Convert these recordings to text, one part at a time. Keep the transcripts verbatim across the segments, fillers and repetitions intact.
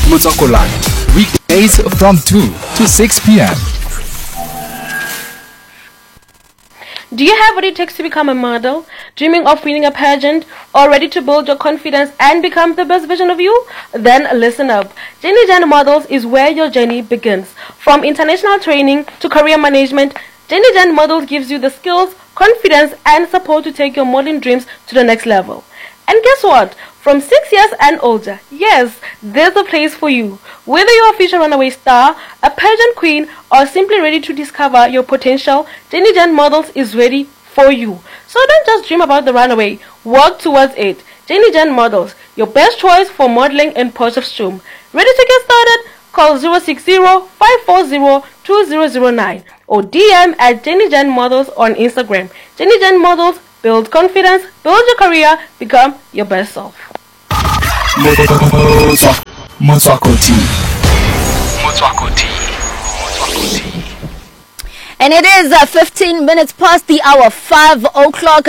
Motswako Live, weekdays from two to six p.m. Do you have what it takes to become a model? Dreaming of winning a pageant? Or ready to build your confidence and become the best version of you? Then listen up. Jenny Jan Models is where your journey begins. From international training to career management, Jenny Jan Models gives you the skills, confidence, and support to take your modeling dreams to the next level. And guess what? From six years and older, yes, there's a place for you. Whether you're a future runaway star, a pageant queen, or simply ready to discover your potential, Jenny Jan Models is ready for you. So don't just dream about the runaway, work towards it. Jenny Jan Models, your best choice for modeling in Potchefstroom. Ready to get started? Call zero six zero, five four zero, two zero zero nine or D M at Jenny Jan Models on Instagram. Jenny Jan Models, build confidence, build your career, become your best self. Motswako Tea. Motswako Tea. Motswako Tea. And it is uh, fifteen minutes past the hour, five o'clock.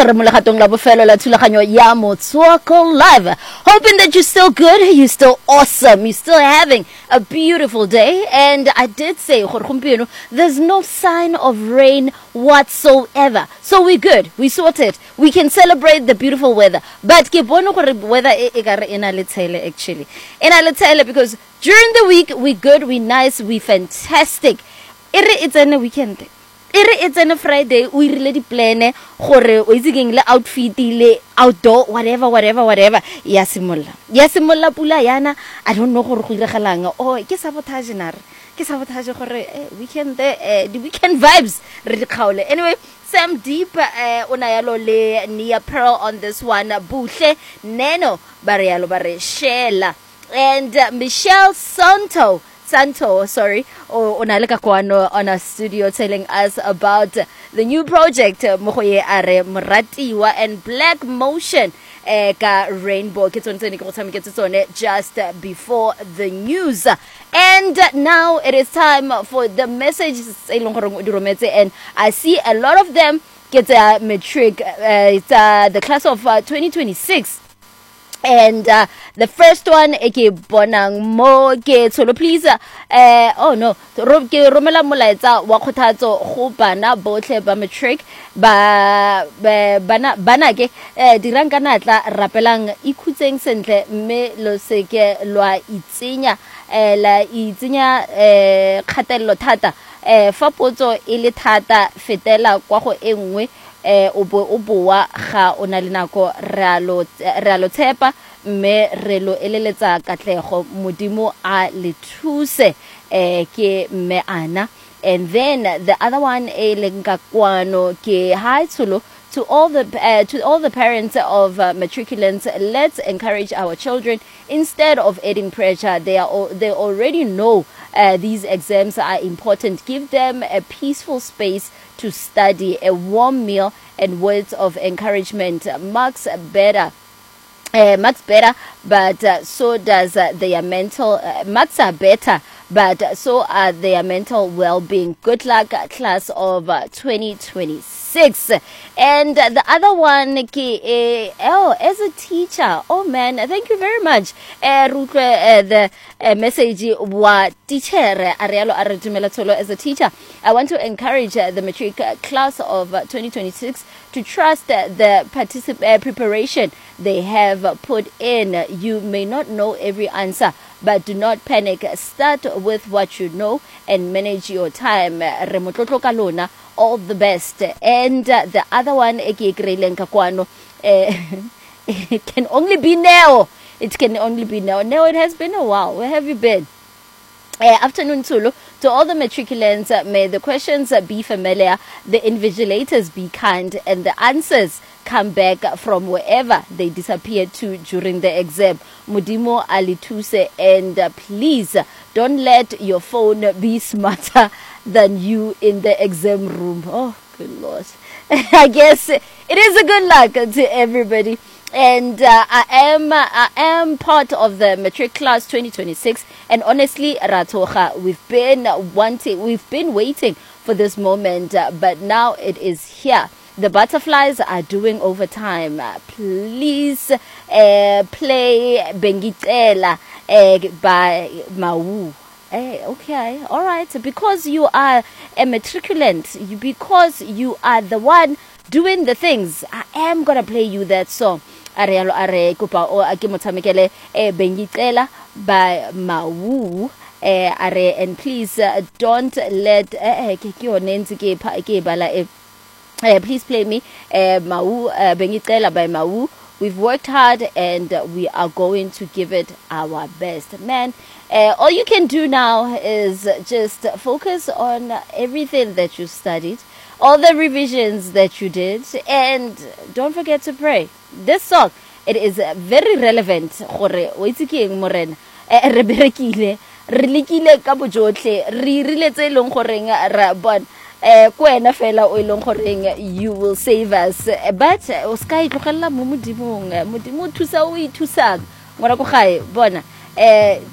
Motswako Live. Hoping that you're still good, you're still awesome, you're still having a beautiful day. And I did say, there's no sign of rain whatsoever. So we're good, we sorted. We can celebrate the beautiful weather. But ke bona gore weather e ekare ena le tshele actually. Ena le tshele because during the week, we good, we nice, we fantastic. Ere it's a weekend. Ere it's a Friday, we really plan gore o itse le outfit le outdoor whatever whatever whatever ya simolla. Ya simolla pula yana, I don't know gore go iregalang. Oh, ke sabotage nare. Ke sabotage gore weekend the weekend vibes re di kgaole. Anyway, Sam Deep uh, unayalo le Nia Pearl on this one. Buhle Neno Barialo Bare Shela and uh, Michelle Santo Santo, sorry, or Onaleka Kwano on our studio telling us about the new project Mokoye Are Muratiwa and Black Motion ka Rainbow just before the news. And now it is time for the messages and I see a lot of them get a matric. Uh, it's uh, the class of uh, twenty twenty-six. And uh, the first one, eke bonang mo ke tsolo please. Uh, oh no, ro ke romela molaetsa wa khothatso go bana botlhe ba matric ba bana bana ke dirang kana tla rapelang ikhutseng sentle mme lo seke lwa itsenya la itsenya kgatelelo thata fa potso e le thata fetela kwa go engwe eh o bo o boa ga ona le nako re lo re lo tshepa mme re lo eleletsa katlego modimo a le thuse eh ke mme ana. And then the other one e lenka kwano ke hi tsolo to all the uh, to all the parents of uh, matriculants. Let's encourage our children instead of adding pressure. They are they already know uh, these exams are important. Give them a peaceful space to study. A warm meal and words of encouragement marks better. Uh, marks better, but uh, so does uh, their mental. Uh, marks are better, but uh, so are their mental well-being. Good luck, uh, class of uh, twenty twenty-six. And uh, the other one, uh, oh, as a teacher, oh man, thank you very much. Uh, uh, the uh, message wa teacher Arielo Aratumela Tolo. As a teacher, I want to encourage uh, the matric uh, class of uh, twenty twenty-six to trust uh, the particip- uh, preparation they have put in. You may not know every answer, but do not panic. Start with what you know and manage your time. All the best. And uh, the other one, it can only be now. It can only be now. Now it has been a while. Where have you been? Uh, afternoon, Tulu. To all the matriculants, uh, may the questions uh, be familiar, the invigilators be kind, and the answers come back from wherever they disappeared to during the exam. Mudimo Alituse, and uh, please uh, don't let your phone be smarter than you in the exam room. Oh, good Lord. I guess it is a good luck to everybody. And uh, I am uh, I am part of the matric class twenty twenty-six, and honestly, Ratocha, we've been wanting, we've been waiting for this moment, uh, but now it is here. The butterflies are doing overtime. Uh, please uh, play Bengitela uh, by Mau. Eh, okay, all right. Because you are a matriculant, you, because you are the one doing the things, I am gonna play you that song. Are are kopa o a ke motshamekele e Bengicela by Mau. Eh, are, and please uh, don't let eh ke ke yone ntse ke ke bala e Uh, please play me uh, Mau uh, Bengicela by Mau. We've worked hard and uh, we are going to give it our best. Man, uh, all you can do now is just focus on everything that you studied, all the revisions that you did, and don't forget to pray. This song, it is very relevant. Gore o itse ke eng morena re berekile re lekile ka bojotlhe re rile tse leng goreng ra bona eh kwena fela o ileng goreng you will save us, but o ska itlogela mo modimong modimo thusa o ithusang ngwana go gae bona eh